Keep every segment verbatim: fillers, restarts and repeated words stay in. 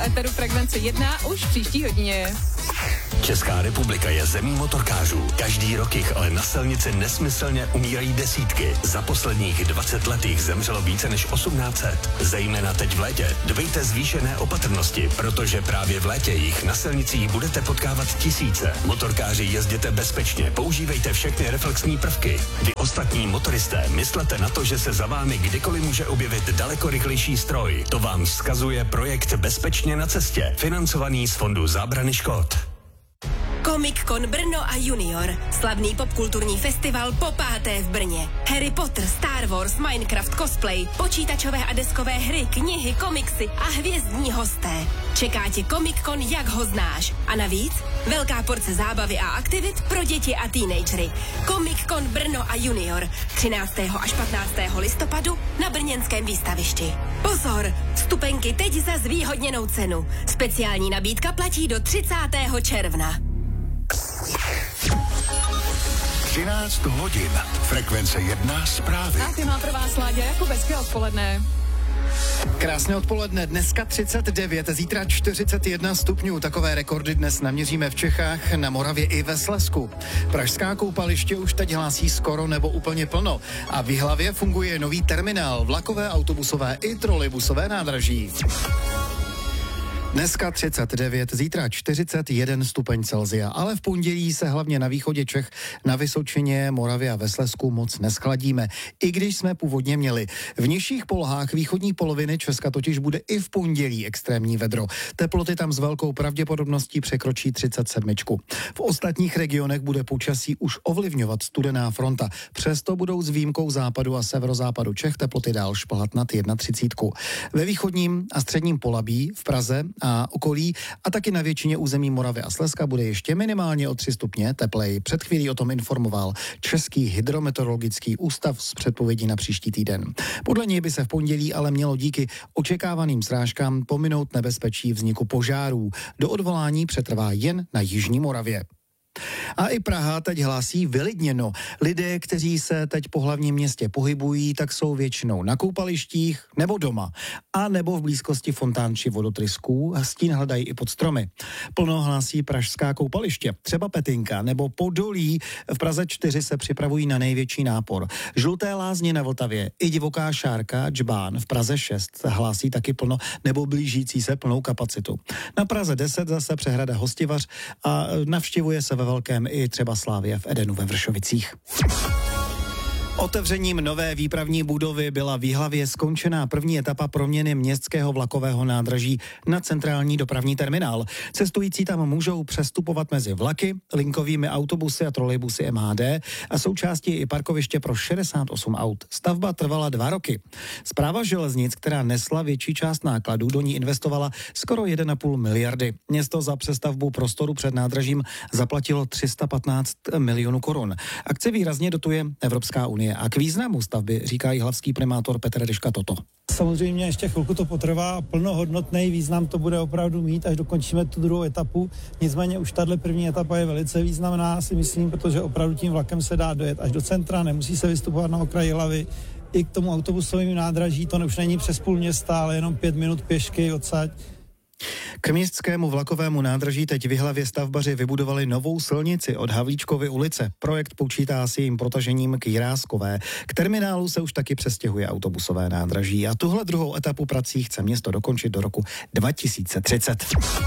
éteru Frekvence jedna už příští hodině. Česká republika je zemí motorkářů. Každý rok jich ale na silnici nesmyslně umírají desítky. Za posledních dvacet let jich zemřelo více než osmnáct set. Zejména teď v létě dbejte zvýšené opatrnosti, protože právě v létě jich na silnicích budete potkávat tisíce. Motorkáři, jezděte bezpečně, používejte všechny reflexní prvky. Vy ostatní motoristé, myslete na to, že se za vámi kdykoliv může objevit daleko rychlejší stroj. To vám vzkazuje projekt Bezpečně na cestě, financovaný z Fondu zábrany škod. Comic Con Brno a Junior. Slavný popkulturní festival po páté v Brně. Harry Potter, Star Wars, Minecraft, cosplay, počítačové a deskové hry, knihy, komiksy a hvězdní hosté. Čeká tě Comic Con, jak ho znáš. A navíc velká porce zábavy a aktivit pro děti a teenagery. Comic Con Brno a Junior. třináctého až patnáctého listopadu na brněnském výstavišti. Pozor! Vstupenky teď za zvýhodněnou cenu. Speciální nabídka platí do třicátého června. třináct hodin. Frekvence jedna zprávy. A ty má pro vás Láďa jako hezké odpoledne. Krásné odpoledne, dneska třicet devět, zítra čtyřicet jedna stupňů. Takové rekordy dnes naměříme v Čechách, na Moravě i ve Slezsku. Pražská koupaliště už teď hlásí skoro nebo úplně plno. A v Jihlavě funguje nový terminál, vlakové, autobusové i trolejbusové nádraží. Dneska třicet devět, zítra čtyřicet jeden stupeň Celsia, ale v pondělí se hlavně na východě Čech, na Vysočině, Moravě a ve Slezsku moc neschladíme, i když jsme původně měli. V nižších polohách východní poloviny Česka totiž bude i v pondělí extrémní vedro. Teploty tam s velkou pravděpodobností překročí třicet sedm. V ostatních regionech bude počasí už ovlivňovat studená fronta. Přesto budou s výjimkou západu a severozápadu Čech teploty dál šplhat nad třicet jedna. Ve východním a středním Polabí, v Praze a okolí a taky na většině území Moravy a Slezska bude ještě minimálně o tři stupně tepleji. Před chvílí o tom informoval Český hydrometeorologický ústav s předpovědí na příští týden. Podle něj by se v pondělí ale mělo díky očekávaným srážkám pominout nebezpečí vzniku požárů. Do odvolání přetrvá jen na jižní Moravě. A i Praha teď hlásí vylidněno. Lidé, kteří se teď po hlavním městě pohybují, tak jsou většinou na koupalištích nebo doma. A nebo v blízkosti fontán či vodotrysků. Stín hledají i pod stromy. Plno hlásí pražská koupaliště. Třeba Petinka nebo Podolí. V Praze čtyři se připravují na největší nápor. Žluté lázně na Vltavě i divoká šárka Džbán v Praze šest hlásí taky plno nebo blížící se plnou kapacitu. Na Praze deset zase přehrada Hostivař a navštěvuje se ve velkém i třeba Slávia v Edenu ve Vršovicích. Otevřením nové výpravní budovy byla v Jihlavě skončená první etapa proměny městského vlakového nádraží na centrální dopravní terminál. Cestující tam můžou přestupovat mezi vlaky, linkovými autobusy a trolejbusy M H D a součástí i parkoviště pro šedesát osm aut. Stavba trvala dva roky. Správa železnic, která nesla větší část nákladů, do ní investovala skoro jedna celá pět miliardy. Město za přestavbu prostoru před nádražím zaplatilo tři sta patnáct milionů korun. Akci výrazně dotuje Evropská unie. A k významu stavby říká jihlavský primátor Petr Deška toto. Samozřejmě ještě chvilku to potrvá a plnohodnotný význam to bude opravdu mít, až dokončíme tu druhou etapu. Nicméně už tahle první etapa je velice významná, si myslím, protože opravdu tím vlakem se dá dojet až do centra, nemusí se vystupovat na okraji Jihlavy. I k tomu autobusovému nádraží to už není přes půl města, ale jenom pět minut pěšky odsaď. K městskému vlakovému nádraží teď v Jihlavě stavbaři vybudovali novou silnici od Havlíčkovy ulice. Projekt počítá s jejím protažením k Jiráskové. K terminálu se už taky přestěhuje autobusové nádraží a tuhle druhou etapu prací chce město dokončit do roku dva tisíce třicet.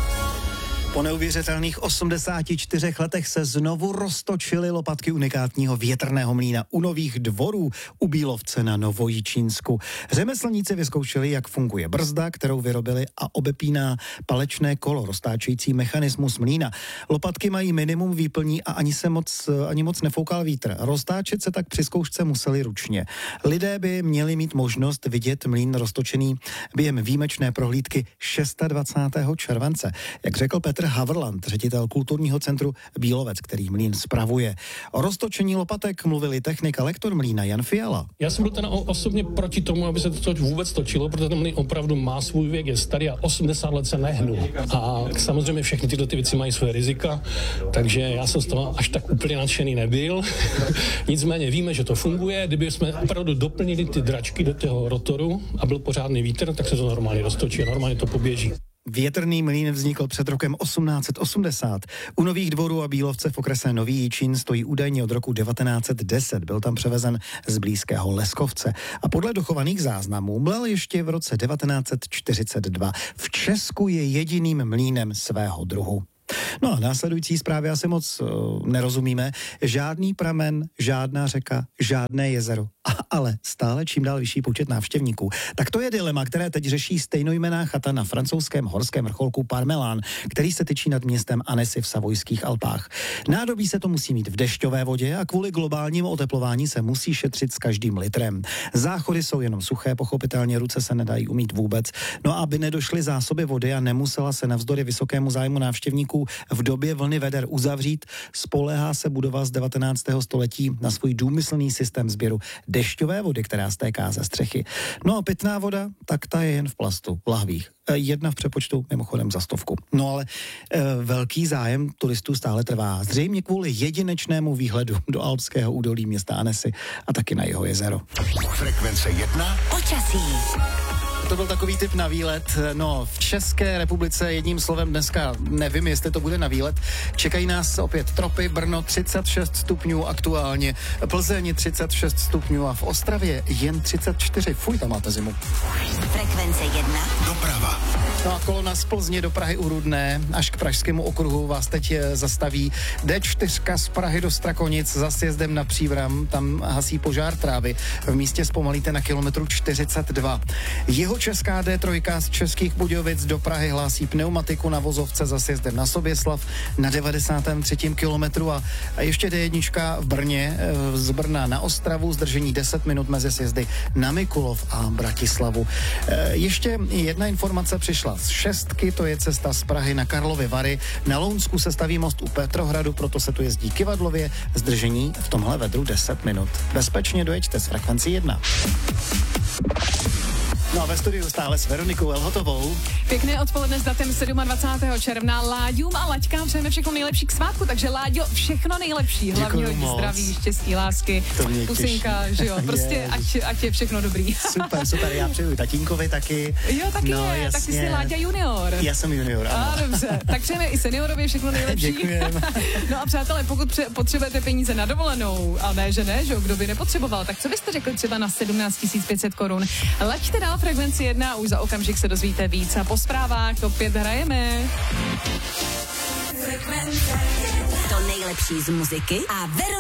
Po neuvěřitelných osmdesáti čtyřech letech se znovu roztočily lopatky unikátního větrného mlýna u Nových Dvorů u Bílovce na Novojičínsku. Řemeslníci vyzkoušeli, jak funguje brzda, kterou vyrobili, a obepíná palečné kolo, roztáčející mechanismus mlýna. Lopatky mají minimum výplní a ani se moc, ani moc nefoukal vítr. Roztáčet se tak při zkoušce museli ručně. Lidé by měli mít možnost vidět mlýn roztočený během výjimečné prohlídky dvacátého šestého července. Jak řekl Petr Havrland, ředitel kulturního centru Bílovec, který mlýn spravuje. O roztočení lopatek mluvili technik a lektor mlýna Jan Fiala. Já jsem byl ten osobně proti tomu, aby se to vůbec točilo, protože ten mlýn opravdu má svůj věk, je starý a osmdesát let se nehnul. A samozřejmě všechny tyto ty věci mají své rizika, takže já jsem z toho až tak úplně nadšený nebyl. Nicméně víme, že to funguje. Kdyby jsme opravdu doplnili ty dračky do toho rotoru a byl pořádný vítr, tak se to normálně roztočí a normálně to poběží. Větrný mlýn vznikl před rokem osmnáct set osmdesát. U Nových Dvorů a Bílovce v okrese Nový Jičín stojí údajně od roku devatenáct set deset. Byl tam převezen z blízkého Leskovce. A podle dochovaných záznamů mlel ještě v roce devatenáct set čtyřicet dva. V Česku je jediným mlýnem svého druhu. No a následující zprávy asi moc uh, nerozumíme. Žádný pramen, žádná řeka, žádné jezero, a, ale stále čím dál vyšší počet návštěvníků. Tak to je dilema, které teď řeší stejnojmenná chata na francouzském horském vrcholku Parmelán, který se tyčí nad městem Annecy v Savojských Alpách. Nádobí se to musí mít v dešťové vodě a kvůli globálnímu oteplování se musí šetřit s každým litrem. Záchody jsou jenom suché, pochopitelně ruce se nedají umýt vůbec. No a aby nedošly zásoby vody a nemusela se navzdory vysokému zájmu návštěvníků v době vlny veder uzavřít, spoléhá se budova z devatenáctého století na svůj důmyslný systém sběru dešťové vody, která stéká ze střechy. No a pitná voda, tak ta je jen v plastu, v lahvích. Jedna v přepočtu mimochodem za stovku. No ale e, velký zájem turistů stále trvá. Zřejmě kvůli jedinečnému výhledu do alpského údolí města Annecy a taky na jeho jezero. Frekvence jedna. Počasí. To byl takový tip na výlet. No, v České republice jedním slovem dneska nevím, jestli to bude na výlet. Čekají nás opět tropy, Brno třicet šest stupňů aktuálně, Plzeň třicet šest stupňů a v Ostravě jen třicet čtyři. Fuj, tam máte zimu. Frekvence jedna. Doprava. No a kolona z Plzně do Prahy u Rudné až k Pražskému okruhu vás teď zastaví. D čtyři z Prahy do Strakonic za sjezdem na Příbram, tam hasí požár trávy. V místě zpomalíte na kilometru čtyřicet dva. Jeho česká D tři z Českých Budějovic do Prahy hlásí pneumatiku na vozovce za sjezdem na Soběslav na devadesátém třetím kilometru a, a ještě D jedna v Brně z Brna na Ostravu, zdržení deset minut mezi sjezdy na Mikulov a Bratislavu. E, ještě jedna informace přišla z šestky, to je cesta z Prahy na Karlovy Vary. Na Lounsku se staví most u Petrohradu, proto se tu jezdí kyvadlově, zdržení v tomhle vedru deset minut. Bezpečně dojeďte s frekvencí jedna. No a ve studiu stále s Veronikou Elhotovou. Pěkné odpoledne s datem dvacátého sedmého června. Láďům a Laďkám přejeme všechno nejlepší k svátku, takže Láďo, všechno nejlepší. Hlavně hodně zdraví, štěstí, lásky, pusinka, že jo, prostě ať, ať je všechno dobrý. Super, super, já přeju tatínkovi taky. Jo, taky no, je, tak ty jsi Láďa junior. Já jsem junior, ano. A dobře, tak přejeme i seniorovi všechno nejlepší. Děkujeme. No a přátelé, pokud pře- potřebujete peníze na dovolenou, a ne, že ne, že jo, kdo by nepotřeboval, tak co byste řekli třeba na sedmnáct tisíc pět set korun? Laďte dál frekvenci jedna, už za okamžik se dozvíte víc a po zprávách opět hrajeme. To nejlepší z muziky a Veronika